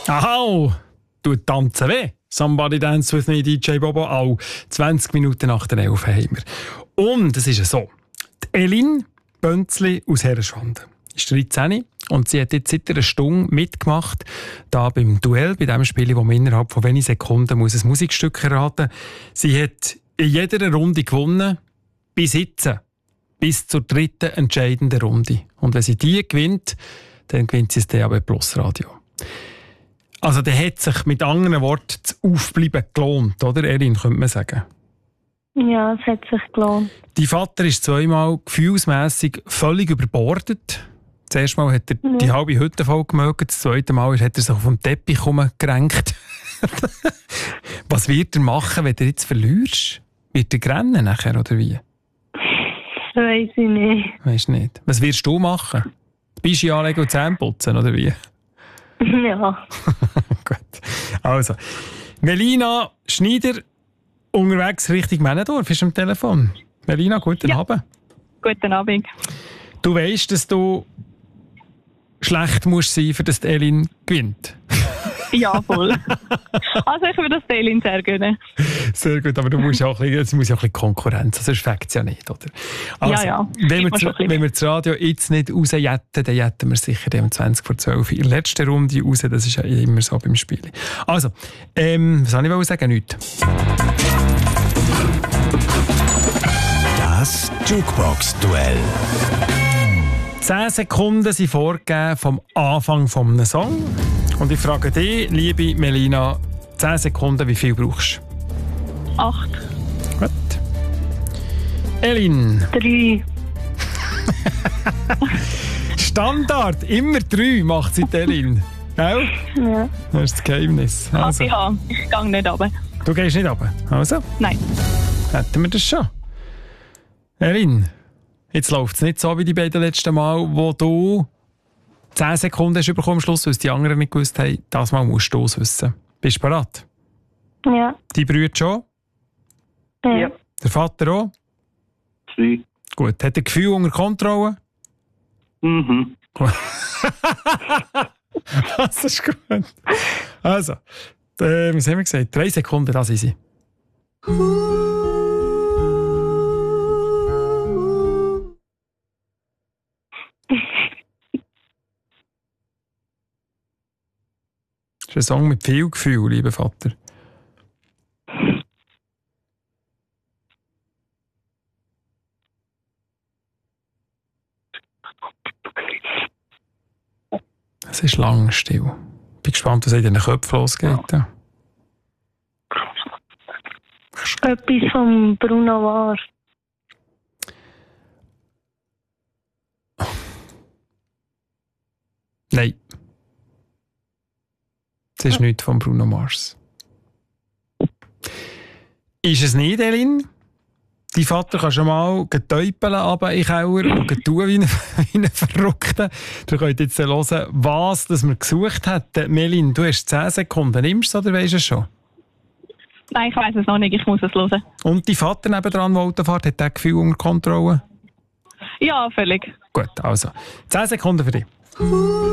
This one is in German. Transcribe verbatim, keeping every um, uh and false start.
Aha, du tanzen weh. Somebody Dance With Me, D J Bobo. Auch zwanzig Minuten nach der elf haben wir. Und es ist ja so, die Elin Bönzli aus Herrenschwanden ist dreizehn und sie hat jetzt seit einer Stunde mitgemacht, da beim Duell, bei dem Spiel, wo man innerhalb von wenigen Sekunden muss ein Musikstück erraten muss. Sie hat in jeder Runde gewonnen, bis jetzt, bis zur dritten entscheidenden Runde. Und wenn sie die gewinnt, dann gewinnt sie das D A B Plus Radio. Also der hat sich mit anderen Worten das Aufbleiben gelohnt, oder Erin, könnte man sagen? Ja, es hat sich gelohnt. Dein Vater ist zweimal gefühlsmässig völlig überbordet. Das erste Mal hat er ja. die halbe Hütte voll gemögt, das zweite Mal hat er sich auf den Teppich herumgerenkt. Was wird er machen, wenn du jetzt verlierst? Wird er rennen nachher, oder wie? Weiss ich nicht. Weisst nicht. Was wirst du machen? Bischi anlegen und Zähne putzen, oder wie? Ja. Gut. Also, Melina Schneider, unterwegs Richtung Männendorf, ist am Telefon. Melina, guten ja. Abend. Guten Abend. Du weisst, dass du schlecht musst sein, für das die Elin gewinnt. Ja, voll. Also ich würde das Elin sehr gönnen. Sehr gut, aber du musst auch ein bisschen, es muss ja auch ein bisschen Konkurrenz, sonst fängt es ja nicht, oder? Also, ja, ja. Wenn wir, das, wenn wir das Radio jetzt nicht rausjetten, dann jetten wir sicher um zwanzig vor zwölf in der letzten Runde raus, das ist ja immer so beim Spiel. Also, ähm, was soll ich sagen? Nichts. Das Jukebox-Duell. Zehn Sekunden sind vorgegeben vom Anfang eines Songs. Und ich frage dich, liebe Melina, zehn Sekunden, wie viel brauchst du? Acht. Gut. Elin. Drei. Standard, immer drei macht sie die Elin. Gell? Ja. Das ist das Geheimnis. Also. Ja, ich gehe nicht runter. Du gehst nicht runter? Also? Nein. Hätten wir das schon. Elin, jetzt läuft es nicht so wie die beiden letzten Mal, wo du zehn Sekunden hast bekommen am Schluss, weil es die anderen nicht gewusst haben. Das Mal musst du es wissen. Bist du bereit? Ja. Die Brüder schon? Ja. Der Vater auch? Zwei. Gut. Hat er Gefühl unter Kontrolle? Mhm. Das ist gut. Also, äh, was haben wir gesagt? Drei Sekunden, das sind sie. Das ist ein Song mit viel Gefühl, lieber Vater. Es ist lang still. Ich bin gespannt, was in den Köpfen losgeht. Ja. Etwas von Bruno Mars. Nein. Das ist nichts von Bruno Mars. Ist es nicht, Elin? Dein Vater kann schon mal getäupeln, aber in den Keller und tun wie ein, wie ein Verrückter. Du könnt jetzt hören, was das wir gesucht haben. Melin, du hast zehn Sekunden. Nimmst du es oder weisst du es schon? Nein, ich weiss es noch nicht. Ich muss es hören. Und dein Vater nebendran, der Auto fährt, hat das Gefühl unter Kontrolle? Ja, völlig. Gut, also zehn Sekunden für dich.